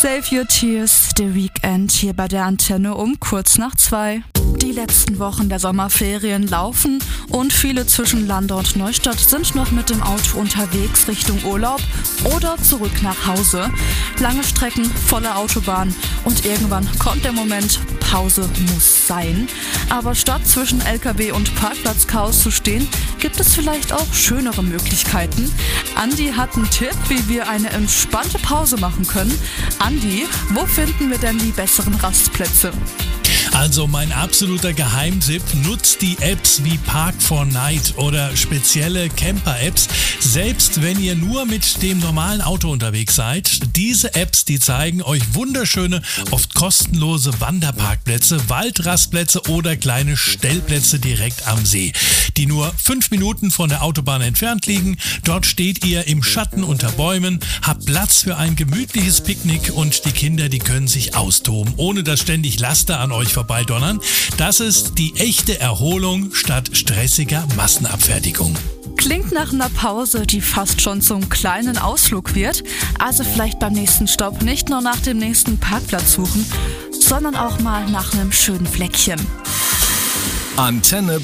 Save Your Tears, The Weekend hier bei der Antenne um kurz nach 2. Die letzten Wochen der Sommerferien laufen und viele zwischen Landau und Neustadt sind noch mit dem Auto unterwegs Richtung Urlaub oder zurück nach Hause. Lange Strecken, volle Autobahn und irgendwann kommt der Moment, Pause muss sein. Aber statt zwischen LKW und Parkplatzchaos zu stehen, gibt es vielleicht auch schönere Möglichkeiten. Andi hat einen Tipp, wie wir eine entspannte Pause machen können. Andi, wo finden wir denn die besseren Rastplätze? Also mein absoluter Geheimtipp, nutzt die Apps wie Park4Night oder spezielle Camper-Apps, selbst wenn ihr nur mit dem normalen Auto unterwegs seid. Diese Apps, die zeigen euch wunderschöne, oft kostenlose Wanderparkplätze, Waldrastplätze oder kleine Stellplätze direkt am See, die nur 5 Minuten von der Autobahn entfernt liegen. Dort steht ihr im Schatten unter Bäumen, habt Platz für ein gemütliches Picknick und die Kinder, die können sich austoben, ohne dass ständig Laster an euch vorbeidonnern. Das ist die echte Erholung statt stressiger Massenabfertigung. Klingt nach einer Pause, die fast schon zum kleinen Ausflug wird. Also vielleicht beim nächsten Stopp nicht nur nach dem nächsten Parkplatz suchen, sondern auch mal nach einem schönen Fleckchen. Antenne